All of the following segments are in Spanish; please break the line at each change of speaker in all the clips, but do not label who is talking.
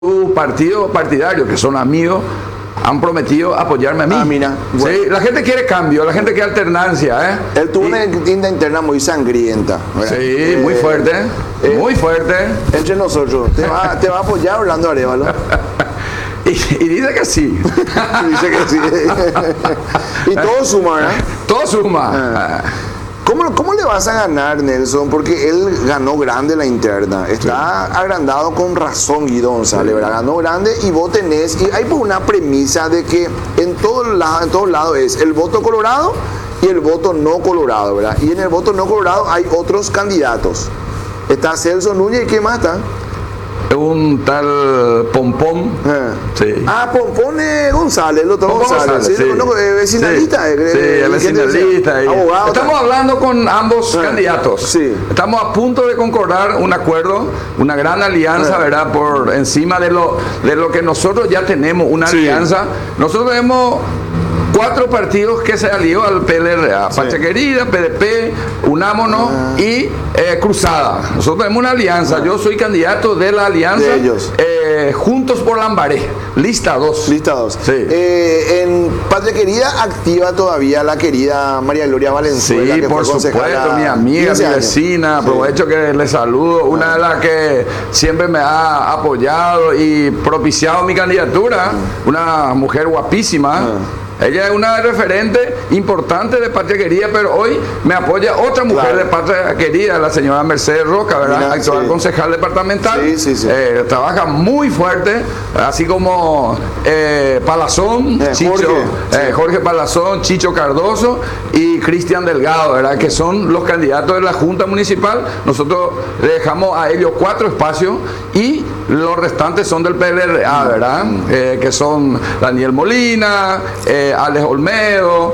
partido partidario, que son amigos, han prometido apoyarme a mí.
Ah, mira. Bueno.
Sí, la gente quiere cambio, la gente quiere alternancia, ¿eh?
Él tuvo una tinta interna muy sangrienta, ¿verdad?
Sí, muy fuerte, muy fuerte.
Entre nosotros, ¿te va a apoyar Orlando Arévalo?
Y dice que sí.
Dice que sí. Y todo suma, ¿verdad?
Todo suma.
¿Cómo le vas a ganar, Nelson? Porque él ganó grande la interna. Está agrandado con razón Guido González, ¿verdad? Ganó grande y vos tenés, y hay por una premisa de que en todos lados es el voto colorado y el voto no colorado, ¿verdad? Y en el voto no colorado hay otros candidatos. Está Celso Núñez y ¿qué más está?
Un tal Pompón. Sí.
Ah, Pompón González, el otro
Pompón
González. Sí,
sí.
lo conozco, vecinalista.
Sí, vecinalista.
Abogado.
Estamos hablando con ambos candidatos.
Sí.
Estamos a punto de concordar un acuerdo, una gran alianza, ¿verdad? Por encima de lo que nosotros ya tenemos, una alianza. Nosotros tenemos 4 partidos que se alió al PLRA, Patria Querida, PDP, Unámonos y Cruzada. Nosotros tenemos una alianza, yo soy candidato de la alianza
de ellos.
Juntos por Lambaré, lista 2.
Lista 2.
Sí.
En Patria Querida activa todavía la querida María Gloria Valenzuela.
Sí,
que
por
fue
supuesto, mi amiga, mi vecina, aprovecho que le saludo, una de las que siempre me ha apoyado y propiciado mi candidatura, una mujer guapísima. Ella es una referente importante de Patria Querida, pero hoy me apoya otra mujer de Patria Querida, la señora Mercedes Roca, ¿verdad?
Mira,
actual concejal departamental.
Sí.
Trabaja muy fuerte, así como Palazón, Jorge Palazón, Chicho Cardoso y Cristian Delgado, ¿verdad? Que son los candidatos de la Junta Municipal. Nosotros le dejamos a ellos 4 espacios y los restantes son del PLRA, ¿verdad? Que son Daniel Molina, Alex Olmedo,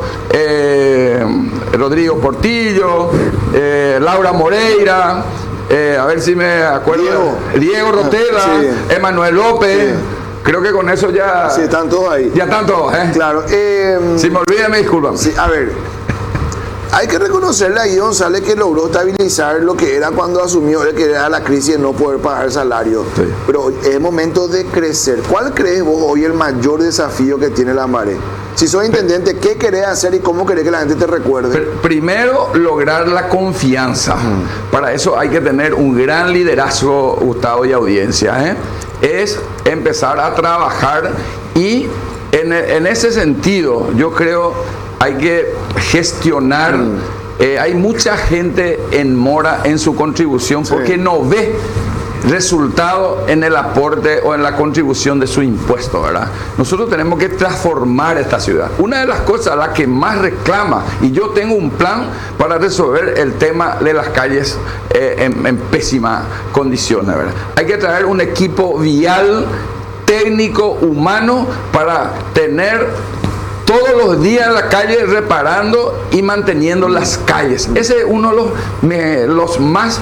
Rodrigo Portillo, Laura Moreira, a ver si me acuerdo, Diego Rotela, Emanuel López. Creo que con eso ya...
Sí, están todos ahí.
Ya están todos, ¿eh?
Claro.
Si me olvida, me disculpan.
Sí, a ver, hay que reconocerle a Guido González que logró estabilizar lo que era cuando asumió que era la crisis de no poder pagar salario. Sí. Pero es momento de crecer. ¿Cuál crees vos hoy el mayor desafío que tiene Lambaré? Si sos intendente, ¿qué querés hacer y cómo querés que la gente te recuerde?
Primero, lograr la confianza. Para eso hay que tener un gran liderazgo, Gustavo y audiencia, ¿eh? Es empezar a trabajar y en ese sentido, yo creo, hay que gestionar. Hay mucha gente en mora en su contribución porque no ve resultado en el aporte o en la contribución de su impuesto, ¿verdad? Nosotros tenemos que transformar esta ciudad. Una de las cosas, la que más reclama, y yo tengo un plan para resolver el tema de las calles en pésimas condiciones, ¿verdad? Hay que traer un equipo vial, técnico, humano, para tener todos los días en la calle reparando y manteniendo las calles. Ese es uno de los más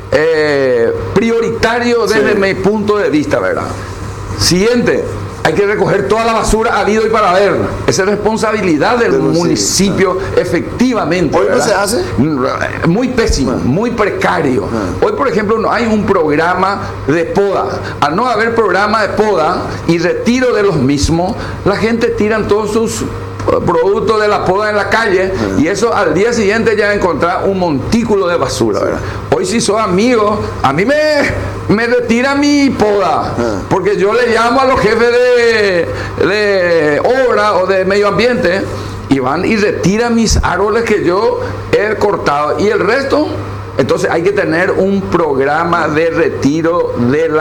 prioritarios desde mi punto de vista, ¿verdad? Siguiente, hay que recoger toda la basura habido y para haber. Esa es responsabilidad del municipio, efectivamente.
¿Hoy no se hace?
Muy pésimo, muy precario. Hoy, por ejemplo, no hay un programa de poda. Al no haber programa de poda y retiro de los mismos, la gente tiran todos sus productos de la poda en la calle y eso al día siguiente ya encontrar un montículo de basura, ¿verdad? Hoy si sos amigo, a mí me retira mi poda porque yo le llamo a los jefes de obra o de medio ambiente y van y retiran mis árboles que yo he cortado y el resto. Entonces hay que tener un programa de retiro de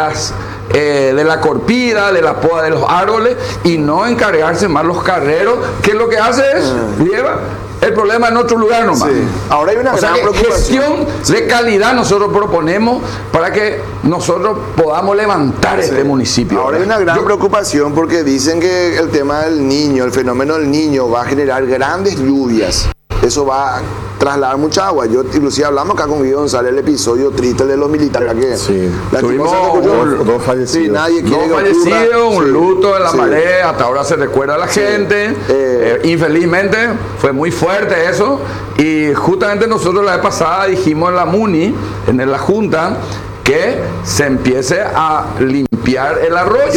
la corpida, de la poda de los árboles y no encargarse más los carreros, que lo que hace es lleva el problema en otro lugar nomás.
Sí. Ahora hay una gran
gestión de calidad nosotros proponemos para que nosotros podamos levantar este municipio.
Ahora hay una gran preocupación porque dicen que el tema del niño, el fenómeno del niño va a generar grandes lluvias. Eso va a trasladar mucha agua. Yo inclusive hablamos acá con Guido González el episodio triste de los militares que
tuvimos
dos fallecidos. Sí, nadie quiere
un luto en la marea, hasta ahora se recuerda a la gente. Infelizmente fue muy fuerte eso y justamente nosotros la vez pasada dijimos en la MUNI, en la Junta, que se empiece a limpiar el arroyo.